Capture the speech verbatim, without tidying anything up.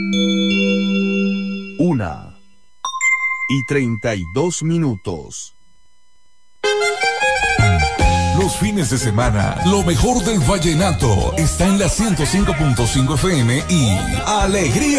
Una y treinta y dos minutos. Los fines de semana, lo mejor del vallenato está en la ciento cinco punto cinco F M y Alegría